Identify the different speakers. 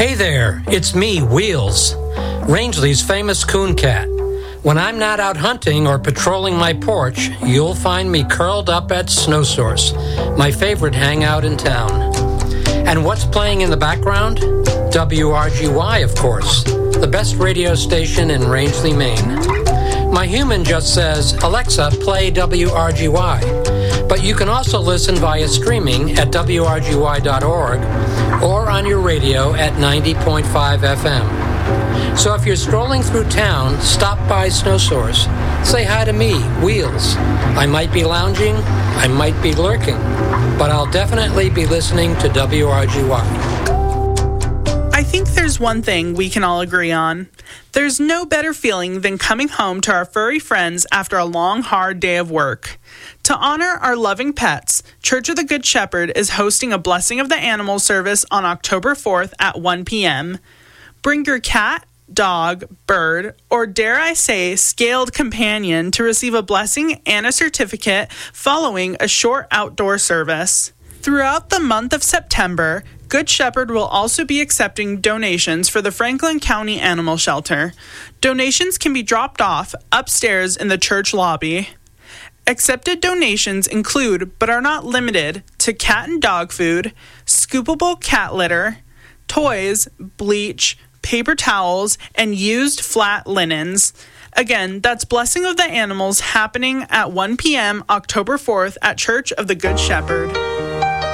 Speaker 1: Hey there, it's me, Wheels, Rangeley's famous coon cat. When I'm not out hunting or patrolling my porch, you'll find me curled up at Snow Source, my favorite hangout in town. And what's playing in the background? WRGY, of course, the best radio station in Rangeley, Maine. My human just says, Alexa, play WRGY. But you can also listen via streaming at WRGY.org or on your radio at 90.5 FM. So if you're strolling through town, stop by Snow Source. Say hi to me, Wheels. I might be lounging, I might be lurking, but I'll definitely be listening to WRGY.
Speaker 2: I think there's one thing we can all agree on. There's no better feeling than coming home to our furry friends after a long, hard day of work. To honor our loving pets, Church of the Good Shepherd is hosting a Blessing of the Animals service on October 4th at 1 p.m. Bring your cat, dog, bird, or dare I say, scaled companion to receive a blessing and a certificate following a short outdoor service. Throughout the month of September, Good Shepherd will also be accepting donations for the Franklin County Animal Shelter. Donations can be dropped off upstairs in the church lobby. Accepted donations include, but are not limited to, cat and dog food, scoopable cat litter, toys, bleach, paper towels, and used flat linens. Again, that's Blessing of the Animals happening at 1 p.m. October 4th at Church of the Good Shepherd.